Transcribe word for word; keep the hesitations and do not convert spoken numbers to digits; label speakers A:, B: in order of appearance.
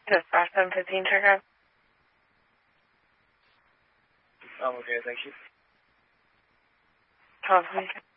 A: Dispatch seven fifteen, check out.
B: I'm okay, thank you.
A: Confirmation.